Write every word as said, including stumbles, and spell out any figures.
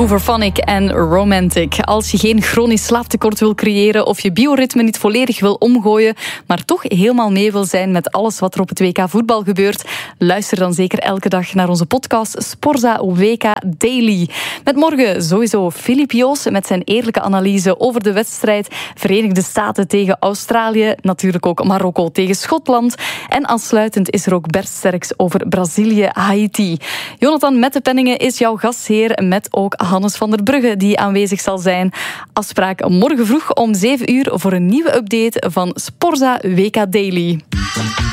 Grooverphonic en Romantic. Als je geen chronisch slaaptekort wil creëren of je bioritme niet volledig wil omgooien, maar toch helemaal mee wil zijn met alles wat er op het W K voetbal gebeurt, luister dan zeker elke dag naar onze podcast Sporza W K Daily. Met morgen sowieso Filip Joos met zijn eerlijke analyse over de wedstrijd Verenigde Staten tegen Australië, natuurlijk ook Marokko tegen Schotland. En aansluitend is er ook Bert Sterks over Brazilië-Haiti. Jonathan met de penningen is jouw gastheer, met ook Hannes van der Brugge die aanwezig zal zijn. Afspraak morgen vroeg om zeven uur voor een nieuwe update van Sporza W K Daily.